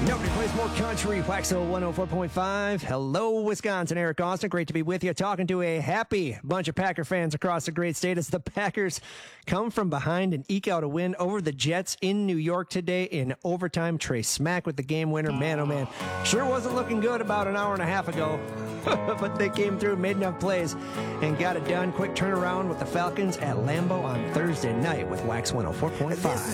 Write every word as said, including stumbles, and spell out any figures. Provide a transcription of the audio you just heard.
Nobody plays more country. Waxo one oh four point five. Hello, Wisconsin. Eric Austin. Great to be with you. Talking to a happy bunch of Packer fans across the great state as the Packers come from behind and eke out a win over the Jets in New York today in overtime. Trey Smack with the game winner. Man, oh man. Sure wasn't looking good about an hour and a half ago. But they came through, made enough plays, and got it done. Quick turnaround with the Falcons at Lambeau on Thursday night with Wax one oh four point five.